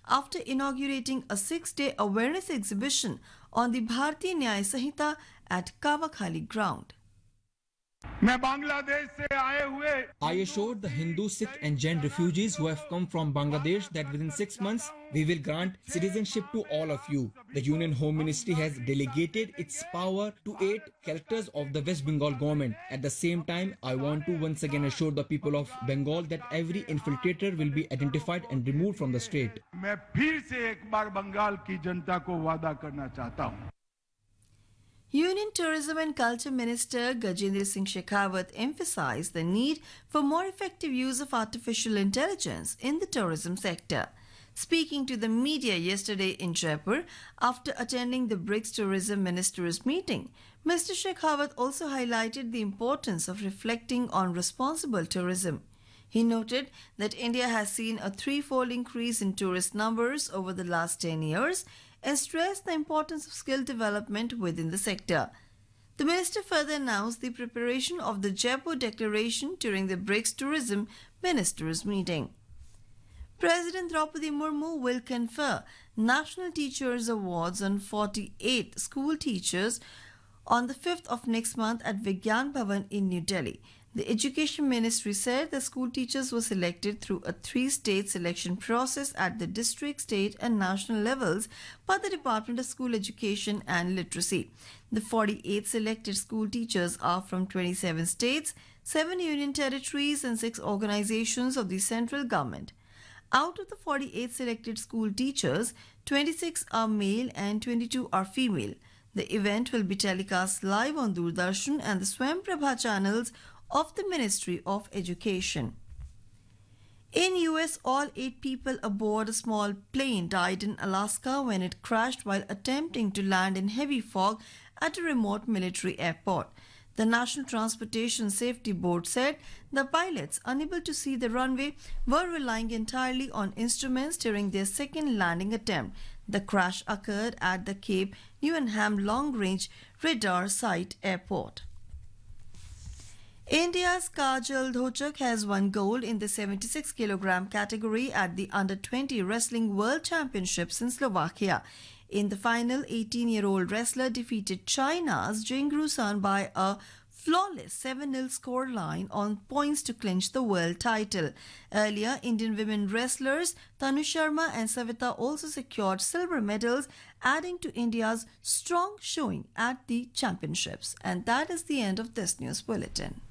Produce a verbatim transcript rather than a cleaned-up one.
after inaugurating a six-day awareness exhibition on the Bharatiya Nyaya Sanhita at Kavakhali ground. I assured the Hindu, Sikh and Jain refugees who have come from Bangladesh that within six months we will grant citizenship to all of you. The Union Home Ministry has delegated its power to eight collectors of the West Bengal government. At the same time, I want to once again assure the people of Bengal that every infiltrator will be identified and removed from the state. Union Tourism and Culture Minister Gajendra Singh Shekhawat emphasized the need for more effective use of artificial intelligence in the tourism sector. Speaking to the media yesterday in Jaipur after attending the BRICS Tourism Ministers meeting, Mister Shekhawat also highlighted the importance of reflecting on responsible tourism. He noted that India has seen a threefold increase in tourist numbers over the last ten years and stressed the importance of skill development within the sector. The minister further announced the preparation of the Jaipur Declaration during the BRICS Tourism Ministers meeting. President Draupadi Murmu will confer National Teachers Awards on forty-eight school teachers on the fifth of next month at Vigyan Bhavan in New Delhi. The Education Ministry said the school teachers were selected through a three-stage selection process at the district, state and national levels by the Department of School Education and Literacy. The forty-eight selected school teachers are from twenty-seven states, seven union territories and six organizations of the central government. Out of the forty-eight selected school teachers, twenty-six are male and twenty-two are female. The event will be telecast live on Doordarshan and the Swayam Prabha channels of the Ministry of Education. In U S, all eight people aboard a small plane died in Alaska when it crashed while attempting to land in heavy fog at a remote military airport. The National Transportation Safety Board said the pilots, unable to see the runway, were relying entirely on instruments during their second landing attempt. The crash occurred at the Cape Newenham Long Range Radar Site Airport. India's Kajal Dhochak has won gold in the seventy-six kilogram category at the under twenty Wrestling World Championships in Slovakia. In the final, eighteen-year-old wrestler defeated China's Jingru San by a flawless seven nil scoreline on points to clinch the world title. Earlier, Indian women wrestlers Tanu Sharma and Savita also secured silver medals, adding to India's strong showing at the championships. And that is the end of this news bulletin.